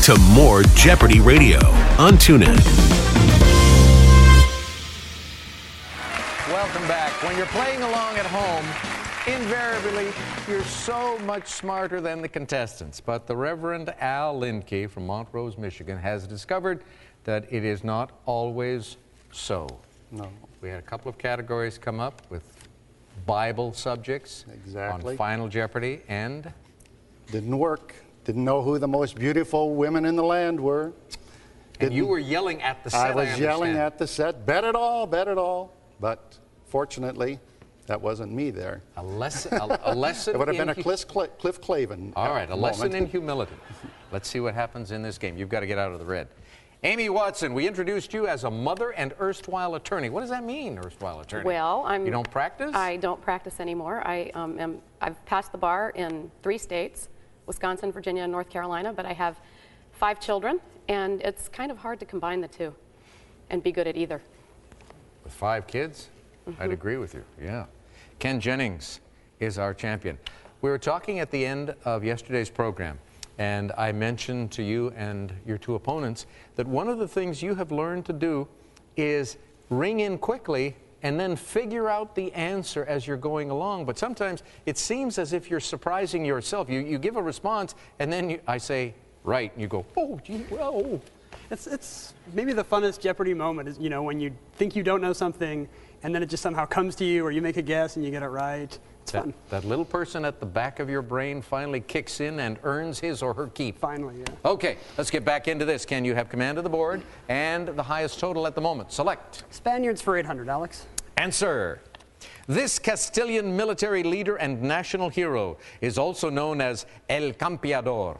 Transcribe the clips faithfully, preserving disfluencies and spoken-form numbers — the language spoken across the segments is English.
to more Jeopardy Radio on TuneIn. Welcome back. When you're playing along at home, invariably, you're so much smarter than the contestants. But the Reverend Al Lindkey from Montrose, Michigan, has discovered that it is not always so. No. We had a couple of categories come up with Bible subjects Exactly. on Final Jeopardy, and Didn't work. Didn't know who the most beautiful women in the land were. and Didn't- you were yelling at the set. I was I yelling understand. at the set, bet it all, bet it all. But fortunately, that wasn't me there. a lesson. A, a lesson. It would have in been a hu- Cliff, Cla- Cliff Clavin. All right, a moment. lesson in humility. Let's see what happens in this game. You've got to get out of the red. Amy Watson, we introduced you as a mother and erstwhile attorney. What does that mean, erstwhile attorney? Well, I'm. You don't practice? I don't practice anymore. I um, am. I've passed the bar in three states: Wisconsin, Virginia, and North Carolina. But I have five children, and it's kind of hard to combine the two and be good at either. With five kids? Mm-hmm. I'd agree with you, yeah. Ken Jennings is our champion. We were talking at the end of yesterday's program, and I mentioned to you and your two opponents that one of the things you have learned to do is ring in quickly and then figure out the answer as you're going along. But sometimes it seems as if you're surprising yourself. You, you give a response, and then you, I say, right, and you go, oh, gee, well. It's, it's maybe the funnest Jeopardy moment is, you know, when you think you don't know something and then it just somehow comes to you, or you make a guess and you get it right. It's That, fun. that little person at the back of your brain finally kicks in and earns his or her keep. Finally, yeah. Okay, let's get back into this. Ken, you have command of the board and the highest total at the moment. Select. Spaniards for eight hundred, Alex. Answer. This Castilian military leader and national hero is also known as El Campeador.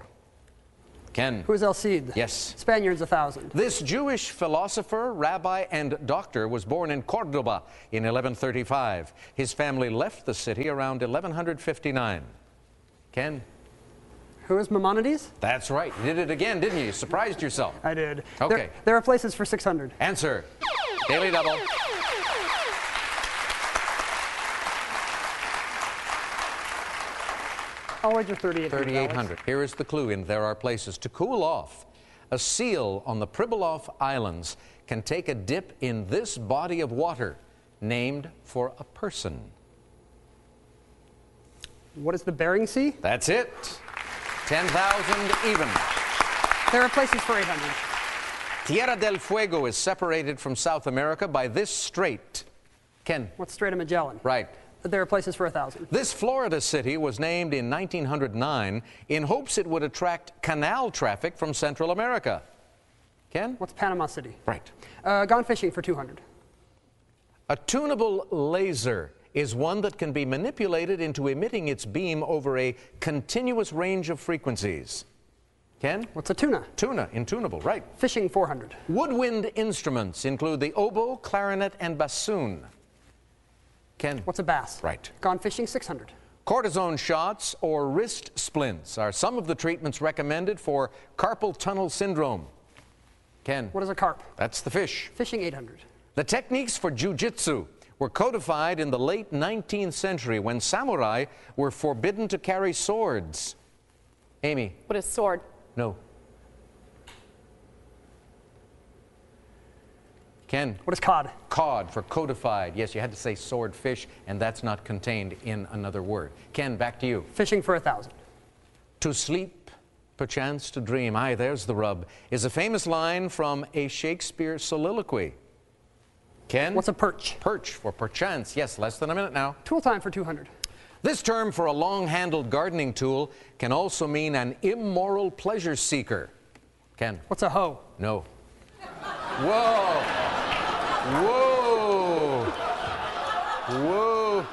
Ken. Who is El Cid? Yes. Spaniards, one thousand. This Jewish philosopher, rabbi, and doctor was born in Cordoba in eleven thirty-five. His family left the city around eleven fifty-nine. Ken? Who is Maimonides? That's right. You did it again, didn't you? You surprised yourself. I did. Okay. There, there are places for six hundred. Answer. Daily double. I'll wager thirty-eight hundred. thirty-eight hundred. Here is the clue in There Are Places. To cool off, a seal on the Pribilof Islands can take a dip in this body of water named for a person. What is the Bering Sea? That's it. ten thousand even. There are places for eight hundred. Tierra del Fuego is separated from South America by this strait. Ken. What's Strait of Magellan? Right. There are places for one thousand. This Florida city was named in nineteen oh nine in hopes it would attract canal traffic from Central America. Ken? What's Panama City? Right. Uh, gone fishing for two hundred. A tunable laser is one that can be manipulated into emitting its beam over a continuous range of frequencies. Ken? What's a tuna? Tuna, intunable, right. Fishing four hundred. Woodwind instruments include the oboe, clarinet, and bassoon. Ken? What's a bass? Right. Gone fishing six hundred. Cortisone shots or wrist splints are some of the treatments recommended for carpal tunnel syndrome. Ken? What is a carp? That's the fish. Fishing eight hundred. The techniques for jiu-jitsu were codified in the late nineteenth century when samurai were forbidden to carry swords. Amy? What is sword? No. Ken? What is cod? Cod for codified. Yes, you had to say swordfish, and that's not contained in another word. Ken, back to you. Fishing for one thousand. To sleep, perchance to dream, aye, there's the rub, is a famous line from a Shakespeare soliloquy. Ken? What's a perch? Perch for perchance. Yes, less than a minute now. Tool time for two hundred. This term for a long-handled gardening tool can also mean an immoral pleasure seeker. Ken? What's a hoe? No. Whoa! Whoa! Whoa!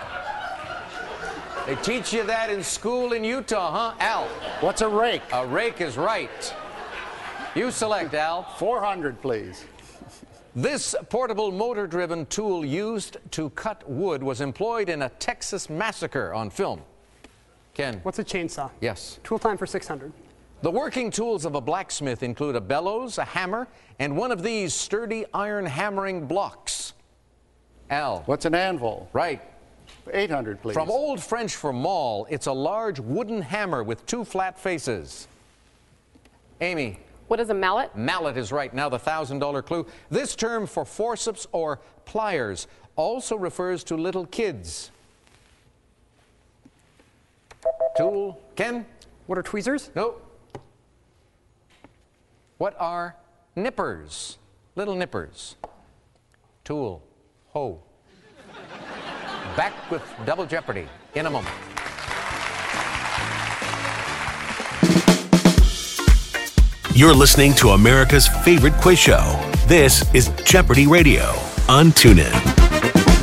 They teach you that in school in Utah, huh? Al? What's a rake? A rake is right. You select, Al. four hundred, please. This portable motor-driven tool used to cut wood was employed in a Texas massacre on film. Ken? What's a chainsaw? Yes. Tool time for six hundred. The working tools of a blacksmith include a bellows, a hammer, and one of these sturdy iron hammering blocks. Al? What's an anvil? Right. eight hundred, please. From Old French for maul, it's a large wooden hammer with two flat faces. Amy. What is a mallet? Mallet is right. Now the one thousand dollar clue. This term for forceps or pliers also refers to little kids. Tool. Ken? What are tweezers? No. What are nippers? Little nippers. Tool. Hoe. Back with Double Jeopardy in a moment. You're listening to America's favorite quiz show. This is Jeopardy Radio on TuneIn.